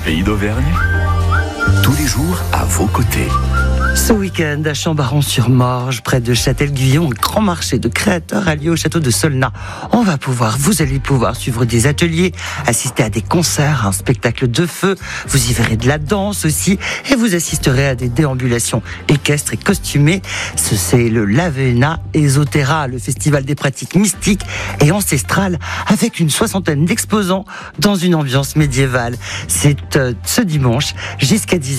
pays d'Auvergne. Tous les jours à vos côtés. Ce week-end, à Chambaron-sur-Morge, près de Châtel-Guyon, le grand marché de créateurs a lieu au château de Solnat. Vous allez pouvoir suivre des ateliers, assister à des concerts, un spectacle de feu. Vous y verrez de la danse aussi et vous assisterez à des déambulations équestres et costumées. C'est le Lavena Esotera, le festival des pratiques mystiques et ancestrales avec une 60aine d'exposants dans une ambiance médiévale. C'est ce dimanche jusqu'à 18h.